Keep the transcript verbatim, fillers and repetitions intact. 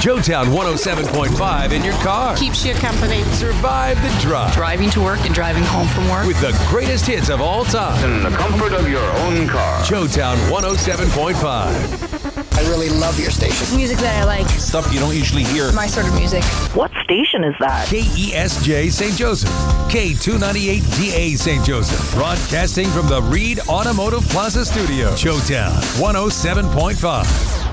Joetown one oh seven point five in your car. Keeps you company. Survive the drive. Driving to work and driving home from work. With the greatest hits of all time. In the comfort of your own car. Joetown one oh seven point five. I really love your station. Music that I like. Stuff you don't usually hear. My sort of music. What station is that? K E S J Saint Joseph. K two ninety-eight D A Saint Joseph. Broadcasting from the Reed Automotive Plaza Studio. Joetown one oh seven point five.